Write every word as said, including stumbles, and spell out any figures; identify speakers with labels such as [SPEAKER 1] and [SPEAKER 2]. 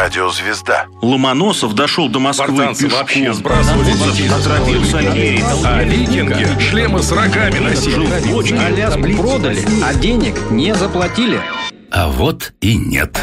[SPEAKER 1] радиозвезда.
[SPEAKER 2] Ломоносов дошел до Москвы
[SPEAKER 3] Спартанцы
[SPEAKER 2] пешком.
[SPEAKER 3] вообще сбрасывали
[SPEAKER 2] Отравил Сальери.
[SPEAKER 3] А викинги шлемы с рогами носили.
[SPEAKER 4] Аляску продали, а денег не заплатили.
[SPEAKER 5] А вот и нет.